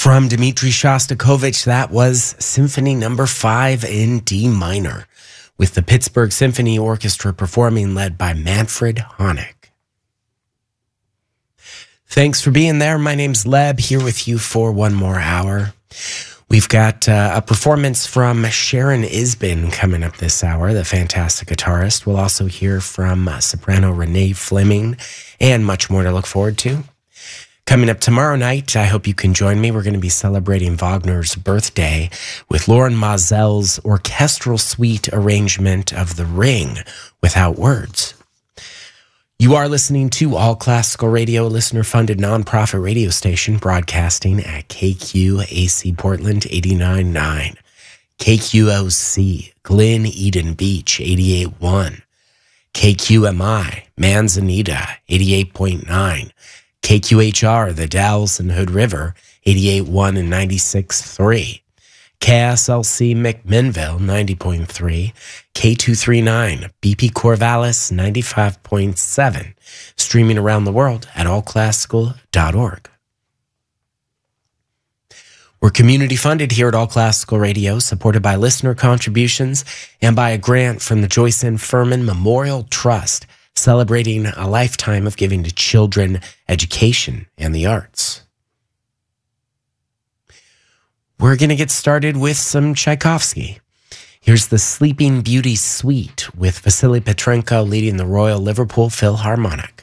From Dmitri Shostakovich, that was Symphony Number 5 in D minor, with the Pittsburgh Symphony Orchestra performing, led by Manfred Honeck. Thanks for being there. My name's Leb, here with you for one more hour. We've got a performance from Sharon Isbin coming up this hour, the fantastic guitarist. We'll also hear from soprano Renee Fleming, and much more to look forward to. Coming up tomorrow night, I hope you can join me. We're going to be celebrating Wagner's birthday with Lauren Mazel's orchestral suite arrangement of The Ring without words. You are listening to All Classical Radio, a listener-funded nonprofit radio station broadcasting at KQAC Portland 89.9, KQOC Glen Eden Beach 88.1, KQMI Manzanita 88.9, KQHR The Dalles and Hood River 88.1 and 96.3, KSLC McMinnville 90.3, K239 BP Corvallis 95.7, streaming around the world at allclassical.org. We're community funded here at All Classical Radio, supported by listener contributions and by a grant from the Joyce N. Furman Memorial Trust, celebrating a lifetime of giving to children, education, and the arts. We're going to get started with some Tchaikovsky. Here's the Sleeping Beauty Suite with Vasily Petrenko leading the Royal Liverpool Philharmonic.